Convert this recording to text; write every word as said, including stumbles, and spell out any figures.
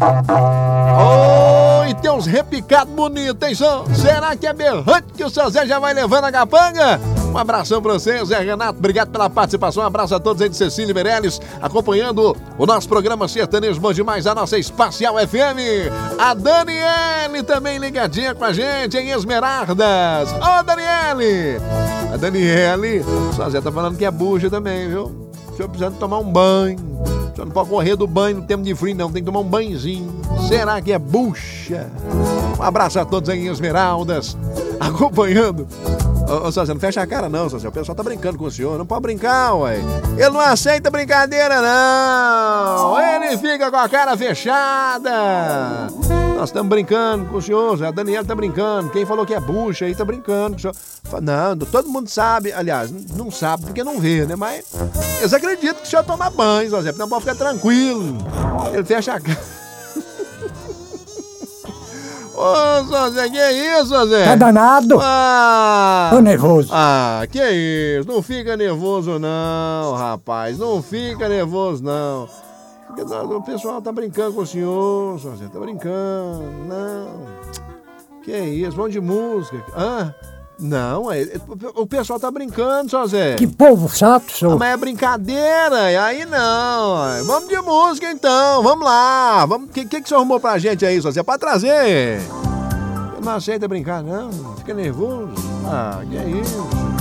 Oh, e tem uns repicados bonitos, hein, só? Será que é berrante que o seu Zé já vai levando a capanga? Um abração pra você, Zé Renato. Obrigado pela participação. Um abraço a todos aí de Cecília Meirelles, acompanhando o nosso programa Sertanejo Bom Demais, a nossa Espacial F M. A Daniele também ligadinha com a gente em Esmeraldas. Ô, oh, Daniele! A Daniele, o seu Zé tá falando que é bucha também, viu? O senhor precisa tomar um banho. O senhor não pode correr do banho no tempo de frio, não. Tem que tomar um banhozinho. Será que é bucha? Um abraço a todos aí em Esmeraldas, acompanhando. Ô, ô Sazé, não fecha a cara não, Sazé. O pessoal tá brincando com o senhor. Não pode brincar, ué. Ele não aceita brincadeira, não. Ele fica com a cara fechada. Nós estamos brincando com o senhor. A Daniela tá brincando. Quem falou que é bucha aí tá brincando com o senhor. Não, todo mundo sabe. Aliás, não sabe porque não vê, né? Mas eles acreditam que o senhor toma banho, Sazé. Não pode ficar tranquilo. Ele fecha a cara. Ô, Zé, que é isso, Zé? Tá danado? Ah, tô nervoso. Ah, que é isso? Não fica nervoso não, rapaz. Não fica nervoso não. Porque o pessoal tá brincando com o senhor, Zé. Tá brincando. Não. Que é isso? Vamos de música. Ah, não, é, o pessoal tá brincando, só Zé. Que povo chato, senhor. Ah, mas é brincadeira, aí não. Vamos de música então, vamos lá. O que, que que você arrumou pra gente aí, só Zé? Pra trazer. Eu não aceita brincar, não. Fica nervoso. Ah, que é isso?